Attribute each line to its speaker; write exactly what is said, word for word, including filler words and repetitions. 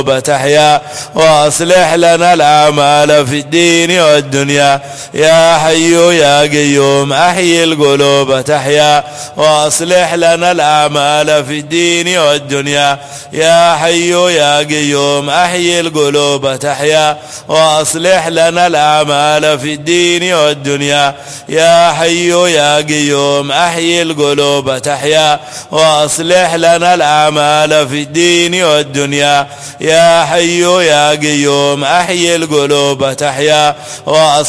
Speaker 1: تحيا وأصلح لنا الأعمال في الدين والدنيا يا حي يا قيوم أحيي القلوب تحيا وأصلح لنا الأعمال في الدين والدنيا يا حي يا قيوم أحيي القلوب تحيا وأصلح لنا الأعمال في الدين والدنيا يا حي يا قيوم أحيي القلوب تحيا وأصلح لنا الأعمال في الدين والدنيا يا حي يا قيوم أحيي القلوب تحيا وأصلح